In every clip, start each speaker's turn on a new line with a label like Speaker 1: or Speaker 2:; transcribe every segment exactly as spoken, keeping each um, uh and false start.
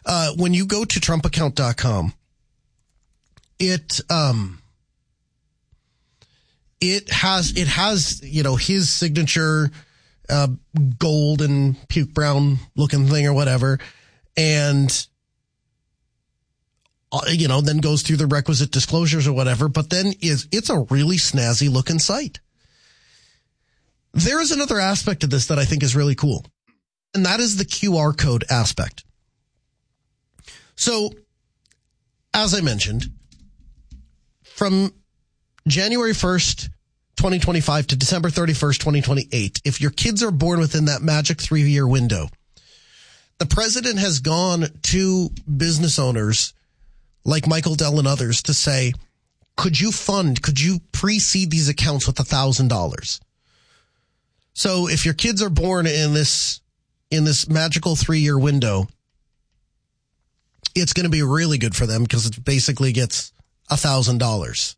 Speaker 1: Uh, when you go to Trump account dot com, it, um, it has, it has, you know, his signature, uh, gold and puke brown looking thing or whatever. And, uh, you know, then goes through the requisite disclosures or whatever, but then is, it's a really snazzy looking site. There is another aspect of this that I think is really cool, and that is the Q R code aspect. So, as I mentioned, from January first, twenty twenty-five to December thirty-first, twenty twenty-eight, if your kids are born within that magic three-year window, the president has gone to business owners like Michael Dell and others to say, could you fund, could you pre-seed these accounts with one thousand dollars? So if your kids are born in this in this magical three-year window, it's going to be really good for them because it basically gets one thousand dollars.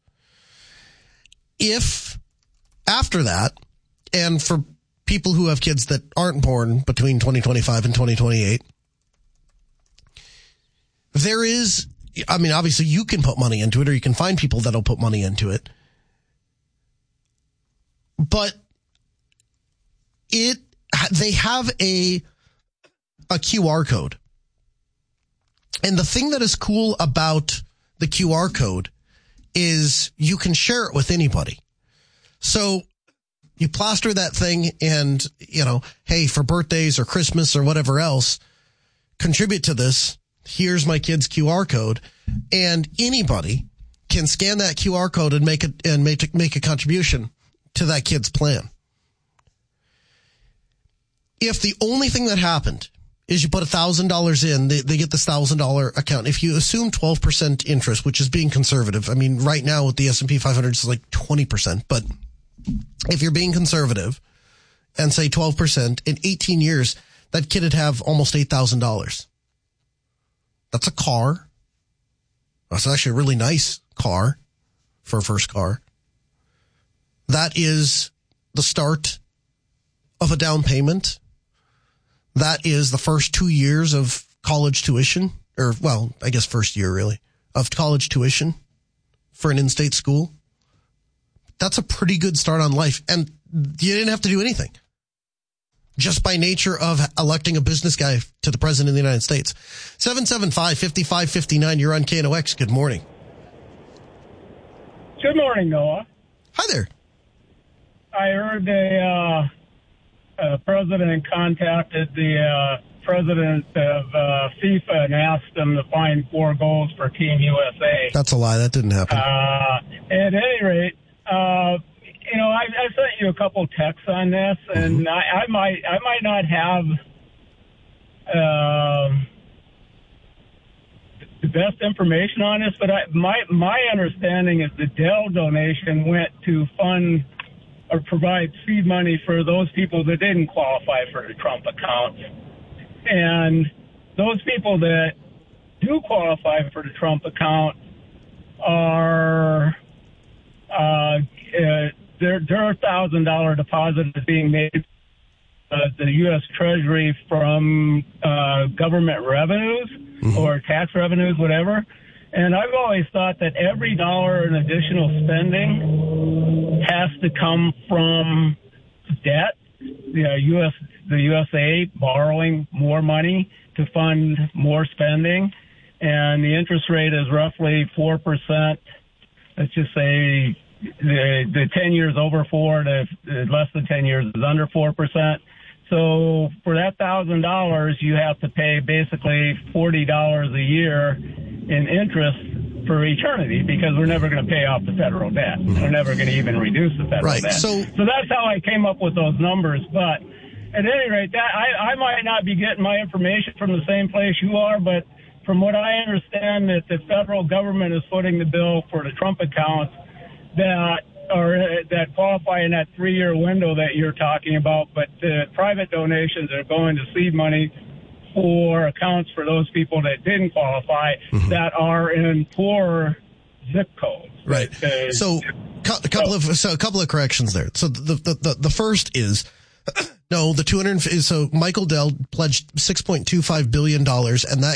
Speaker 1: If after that, and for people who have kids that aren't born between twenty twenty-five and twenty twenty-eight, there is, I mean, obviously you can put money into it, or you can find people that'll put money into it. But it, they have a, a Q R code. And the thing that is cool about the Q R code is you can share it with anybody. So you plaster that thing and, you know, hey, for birthdays or Christmas or whatever else, contribute to this. Here's my kid's Q R code. And anybody can scan that Q R code and make it and make, make a contribution to that kid's plan. If the only thing that happened is you put one thousand dollars in, they, they get this one thousand dollars account. If you assume twelve percent interest, which is being conservative, I mean, right now with the S and P five hundred, it's like twenty percent. But if you're being conservative and say twelve percent, in eighteen years, that kid would have almost eight thousand dollars. That's a car. That's actually a really nice car for a first car. That is the start of a down payment. That is the first two years of college tuition, or, well, I guess first year, really, of college tuition for an in-state school. That's a pretty good start on life. And you didn't have to do anything. Just by nature of electing a business guy to the president of the United States. seven seven five, five five five nine, you're on K N O X. Good morning.
Speaker 2: Good morning, Noah.
Speaker 1: Hi there.
Speaker 2: I heard a, uh, a president contacted the uh, president of uh, FIFA and asked him to find four goals for Team U S A.
Speaker 1: That's a lie. That didn't happen.
Speaker 2: Uh, at any rate, uh, you know, I, I sent you a couple texts on this, and mm-hmm. I, I might, I might not have uh, the best information on this, but I, my my understanding is the Dell donation went to fund or provide seed money for those people that didn't qualify for the Trump account, and those people that do qualify for the Trump account are. Uh, uh, Their their thousand dollar deposit is being made uh, the U S Treasury from uh, government revenues mm-hmm. or tax revenues, whatever. And I've always thought that every dollar in additional spending has to come from debt. The uh, U S the U S A borrowing more money to fund more spending, and the interest rate is roughly four percent. Let's just say. The, the ten years over four to less than ten years is under four percent. So for that one thousand dollars, you have to pay basically forty dollars a year in interest for eternity because we're never going to pay off the federal debt. We're never going to even reduce the federal
Speaker 1: right.
Speaker 2: debt.
Speaker 1: So,
Speaker 2: so that's how I came up with those numbers. But at any rate, that I, I might not be getting my information from the same place you are, but from what I understand, that the federal government is footing the bill for the Trump account that or that qualify in that three-year window that you're talking about, but the private donations are going to seed money for accounts for those people that didn't qualify mm-hmm. that are in poor zip codes.
Speaker 1: Right. Uh, so a couple of so a couple of corrections there. So the the the, the first is no, the two hundred so Michael Dell pledged six point two five billion dollars, and that